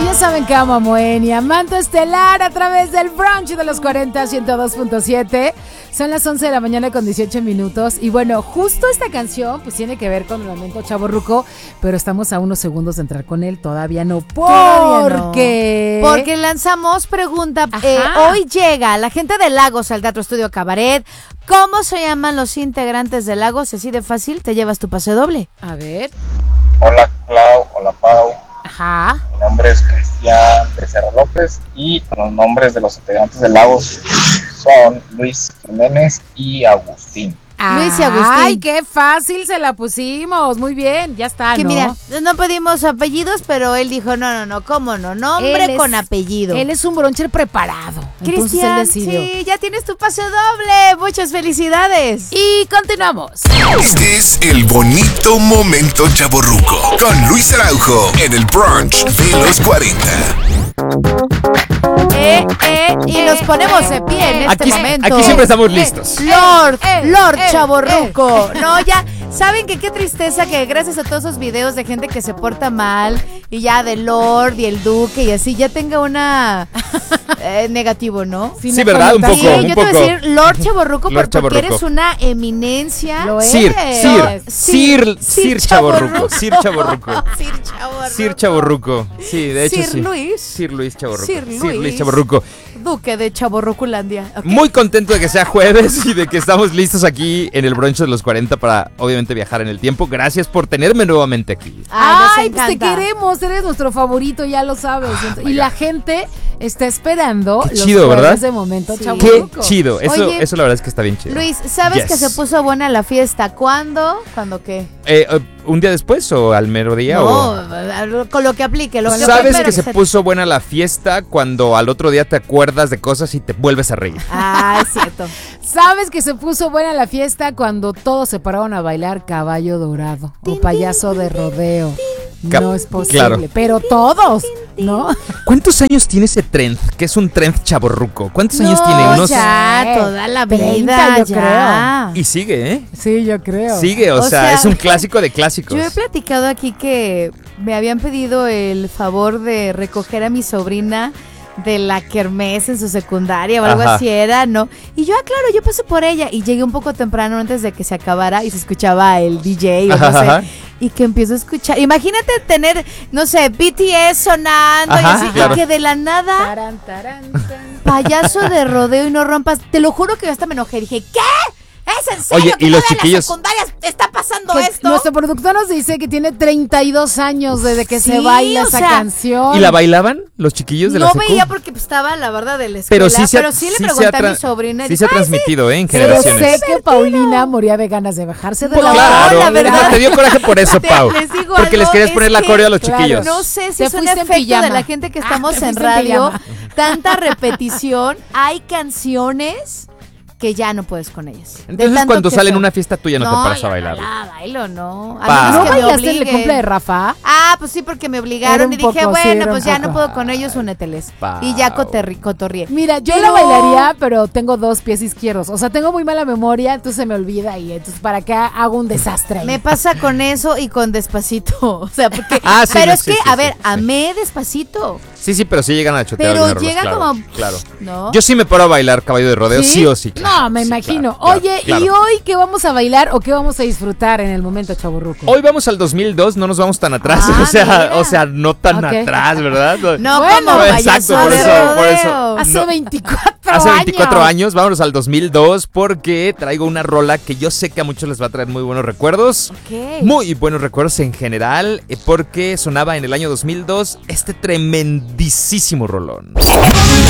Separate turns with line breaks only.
ya saben que amo a Moenia, manto estelar a través del brunch de los 40, 102.7. Son las 11 de la mañana con 18 minutos. Y bueno, justo esta canción pues tiene que ver con el momento chavorruco, pero estamos a unos segundos de entrar con él. Todavía no. ¿Por qué?
Porque lanzamos pregunta. Hoy llega la gente de Lagos al Teatro Estudio Cabaret. ¿Cómo se llaman los integrantes de Lagos? Así de fácil, te llevas tu pase doble.
A ver.
Hola Clau, hola Pau.
Ajá.
Mi nombre es Cristian Becerra López y los nombres de los integrantes de Lagos son Luis Jiménez y Agustín.
Luis y Agustín.
Ay, qué fácil se la pusimos. Muy bien, ya está,
que
¿no?
Mira, no pedimos apellidos, pero él dijo, no, ¿cómo no? Nombre con apellido.
Él es un broncher preparado.
Cristian, sí, ya tienes tu pase doble. Muchas felicidades.
Y continuamos.
Este es el bonito momento chavorruco con Luis Araujo en el brunch de los 40.
Y nos ponemos de pie en este momento.
Aquí siempre estamos listos.
Lord Chavorruco. No, ya, ¿saben qué tristeza que gracias a todos esos videos de gente que se porta mal y ya de Lord y el Duque y así, ya tenga una negativo, ¿no?
Sí, ¿verdad? Un poco,
sí, yo te voy a decir Lord Chavorruco porque eres una eminencia.
Lo es.
Sir Chavorruco. Sir Chavorruco.
Sir Chavorruco.
Sí, de hecho sí.
Sir
Luis Chavorruco.
Sir
Luis Chavorruco.
Duque de Chavorruculandia. Okay.
Muy contento de que sea jueves y de que estamos listos aquí en el brunch de los 40 para obviamente viajar en el tiempo. Gracias por tenerme nuevamente aquí.
Ay, pues te queremos, eres nuestro favorito, ya lo sabes. Y la gente está esperando
qué chido,
los
¿verdad?
de momento,
sí.
Chavorruco.
Qué chido, eso la verdad es que está bien chido.
Luis, ¿sabes que se puso buena la fiesta? ¿Cuándo? ¿Cuándo qué?
¿Un día después o al mero día?
Con lo que aplique.
¿Sabes que se puso buena la fiesta cuando al otro día te acuerdas de cosas y te vuelves a reír?
Ah, es cierto.
¿Sabes que se puso buena la fiesta cuando todos se pararon a bailar caballo dorado o payaso de rodeo? No es posible,
claro.
Pero todos, ¿no?
¿Cuántos años tiene ese trend? Que es un trend chavorruco. ¿Cuántos años tiene?
Unos toda la vida,
30,
yo creo.
Y sigue, ¿eh?
Sí, yo creo.
Sigue, o sea, es un clásico de clásicos.
Yo he platicado aquí que me habían pedido el favor de recoger a mi sobrina de la kermés en su secundaria o algo así era, ¿no? Y yo, claro, yo pasé por ella y llegué un poco temprano antes de que se acabara y se escuchaba el DJ o no sé, y que empiezo a escuchar. Imagínate tener, no sé, BTS sonando y así, claro. Y que de la nada payaso de rodeo y no rompas. Te lo juro que yo hasta me enojé. Dije, ¿qué? ¿Es en serio?
Oye,
que
y los
en
chiquillos.
las secundarias está pasando esto?
Nuestro productor nos dice que tiene 32 años desde que se baila esa canción.
¿Y la bailaban los chiquillos de la secu?
No veía porque estaba, la verdad, de la escuela.
Pero sí
le pregunté a mi sobrina.
Sí se ha transmitido, en
pero
generaciones.
sé que Paulina moría de ganas de bajarse de
Pues
la
claro,
la verdad.
te dio coraje por eso, Pau.
Les digo
porque
algo,
les querías poner la coreo a los chiquillos.
No sé si
Te
es un
fuiste en
efecto
pijama.
de la gente que estamos
te
en
fuiste en
radio.
pijama.
Tanta repetición. Hay canciones que ya no puedes con ellas.
Entonces cuando sale en una fiesta tuya no te paras a bailar.
No, bailo, no.
¿No
que me
bailaste en el
obliguen.
cumple de Rafa?
Pues sí, porque me obligaron
Era un
y dije,
poco, sí,
bueno,
era
pues
un
ya no
poco.
puedo con ellos, úneteles.
Pau.
Y ya cotorrié.
Mira, yo
Pero-
la bailaría, pero tengo 2 pies izquierdos. O sea, tengo muy mala memoria, entonces se me olvida y entonces ¿para qué hago un desastre ahí?
Me pasa con eso y con Despacito. O sea, porque.
Sí,
pero
no,
es
sí,
que,
sí,
a ver,
sí.
amé Despacito.
Sí, pero sí llegan a chotear
Pero
algunas rolas,
llega
claro,
como.
Claro.
¿No?
Yo sí me paro a bailar caballo de rodeo,
¿Sí?
sí o sí. Claro,
No, me
sí,
imagino.
claro,
Oye,
claro.
¿y hoy qué vamos a bailar o qué vamos a disfrutar en el momento chavorruco?
Hoy vamos al 2002, no nos vamos tan atrás,
mira.
o sea, no tan
Ok.
atrás, ¿verdad?
No,
Bueno,
como
exacto,
payaso
por
de
eso, por eso.
rodeo.
Hace
no.
24
Hace
años.
24 años, vámonos al 2002 porque traigo una rola que yo sé que a muchos les va a traer muy buenos recuerdos.
Ok.
Muy buenos recuerdos en general, porque sonaba en el año 2002 este tremendísimo rolón.